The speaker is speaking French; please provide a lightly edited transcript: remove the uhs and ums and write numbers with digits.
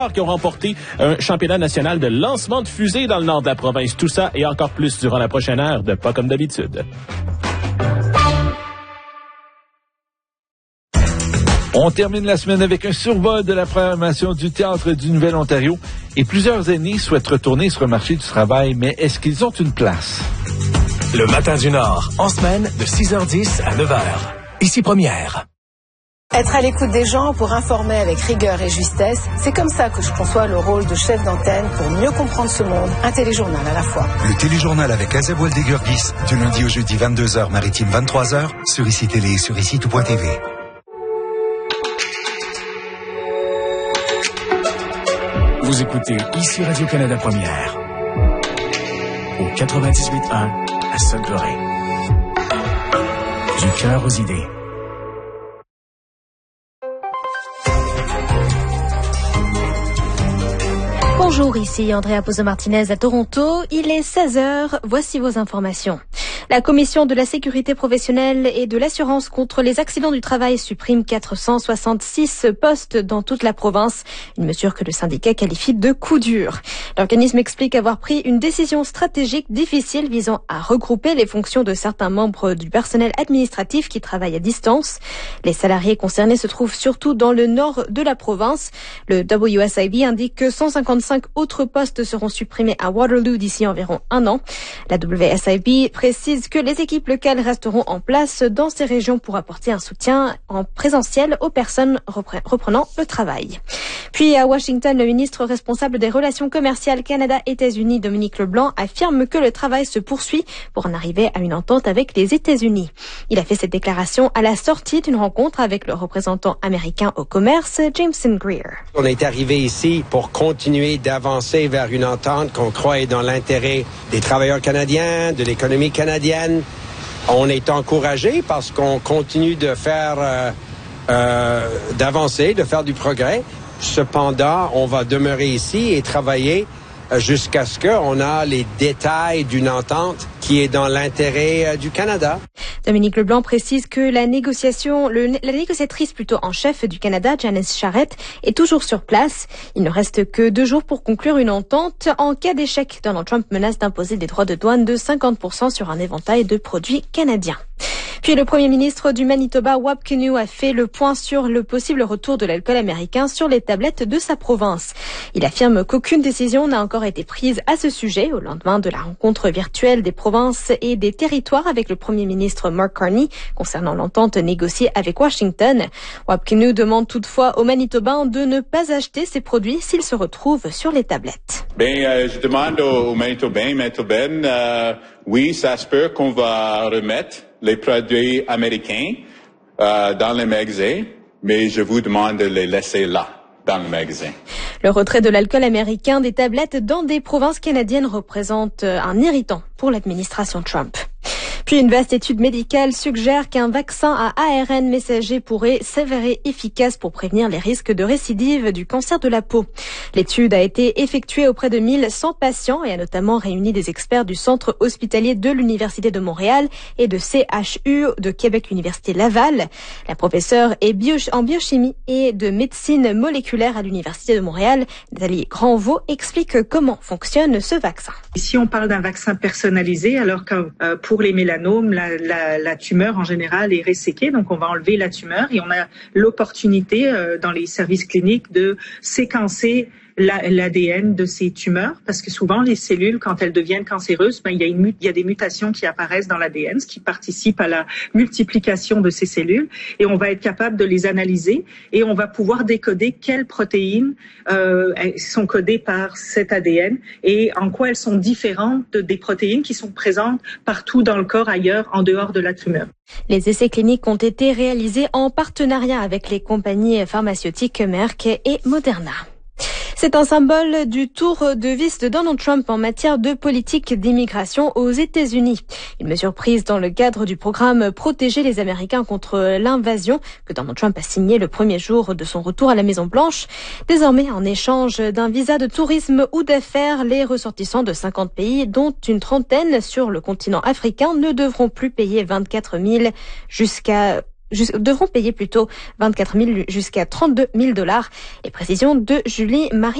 qui ont remporté un championnat national de lancement de fusées dans le nord de la province. Tout ça et encore plus durant la prochaine heure de Pas comme d'habitude. On termine la semaine avec un survol de la programmation du Théâtre du Nouvel-Ontario et plusieurs aînés souhaitent retourner sur le marché du travail, mais est-ce qu'ils ont une place? Le Matin du Nord, en semaine de 6h10 à 9h. Ici Première. Être à l'écoute des gens pour informer avec rigueur et justesse, c'est comme ça que je conçois le rôle de chef d'antenne pour mieux comprendre ce monde. Un téléjournal à la fois. Le téléjournal avec Azab Waldegurgis, du lundi au jeudi 22h, maritime 23h, sur ICI Télé et sur ICI.tv. Vous écoutez ici Radio-Canada Première. Au 98.1 à Sainte-Gloire. Du cœur aux idées. Bonjour, ici Andrea Pozo-Martinez à Toronto. Il est 16h, voici vos informations. La Commission de la sécurité professionnelle et de l'assurance contre les accidents du travail supprime 466 postes dans toute la province, une mesure que le syndicat qualifie de coup dur. L'organisme explique avoir pris une décision stratégique difficile visant à regrouper les fonctions de certains membres du personnel administratif qui travaillent à distance. Les salariés concernés se trouvent surtout dans le nord de la province. Le WSIB indique que 155 autres postes seront supprimés à Waterloo d'ici environ un an. La WSIB précise que les équipes locales resteront en place dans ces régions pour apporter un soutien en présentiel aux personnes reprenant le travail. Puis à Washington, le ministre responsable des relations commerciales Canada-États-Unis, Dominique LeBlanc, affirme que le travail se poursuit pour en arriver à une entente avec les États-Unis. Il a fait cette déclaration à la sortie d'une rencontre avec le représentant américain au commerce, Jameson Greer. On est arrivé ici pour continuer d'avancer vers une entente qu'on croit est dans l'intérêt des travailleurs canadiens, de l'économie canadienne. On est encouragé parce qu'on continue de faire d'avancer, de faire du progrès. Cependant, on va demeurer ici et travailler jusqu'à ce qu'on a les détails d'une entente qui est dans l'intérêt du Canada. Dominique LeBlanc précise que la négociatrice en chef du Canada, Janice Charette, est toujours sur place. Il ne reste que 2 jours pour conclure une entente. En cas d'échec, Donald Trump menace d'imposer des droits de douane de 50% sur un éventail de produits canadiens. Puis le premier ministre du Manitoba, Wab Kinew, a fait le point sur le possible retour de l'alcool américain sur les tablettes de sa province. Il affirme qu'aucune décision n'a encore été prise à ce sujet au lendemain de la rencontre virtuelle des provinces et des territoires avec le premier ministre Mark Carney concernant l'entente négociée avec Washington. Wab Kinew demande toutefois aux Manitobains de ne pas acheter ces produits s'ils se retrouvent sur les tablettes. Je demande aux Manitobaines, oui, ça se peut qu'on va remettre les produits américains dans les magasins, mais je vous demande de les laisser là, dans le magasin. Le retrait de l'alcool américain des tablettes dans des provinces canadiennes représente un irritant pour l'administration Trump. Puis une vaste étude médicale suggère qu'un vaccin à ARN messager pourrait s'avérer efficace pour prévenir les risques de récidive du cancer de la peau. L'étude a été effectuée auprès de 1100 patients et a notamment réuni des experts du centre hospitalier de l'Université de Montréal et de CHU de Québec Université Laval. La professeure en biochimie et de médecine moléculaire à l'Université de Montréal, Nathalie Granvaux, explique comment fonctionne ce vaccin. Ici, on parle d'un vaccin personnalisé, alors que pour les mélanomes, la tumeur en général est resséquée, donc on va enlever la tumeur et on a l'opportunité dans les services cliniques de séquencer l'ADN de ces tumeurs, parce que souvent les cellules, quand elles deviennent cancéreuses, il y a des mutations qui apparaissent dans l'ADN, ce qui participe à la multiplication de ces cellules, et on va être capable de les analyser et on va pouvoir décoder quelles protéines sont codées par cet ADN et en quoi elles sont différentes des protéines qui sont présentes partout dans le corps ailleurs, en dehors de la tumeur. Les essais cliniques ont été réalisés en partenariat avec les compagnies pharmaceutiques Merck et Moderna. C'est un symbole du tour de vis de Donald Trump en matière de politique d'immigration aux États-Unis. Une mesure prise dans le cadre du programme Protéger les Américains contre l'invasion que Donald Trump a signé le premier jour de son retour à la Maison-Blanche. Désormais, en échange d'un visa de tourisme ou d'affaires, les ressortissants de 50 pays, dont une trentaine sur le continent africain, ne devront plus payer 24 000 jusqu'à devront payer plutôt 24 000 jusqu'à 32 000 $. Et précision de Julie Marie.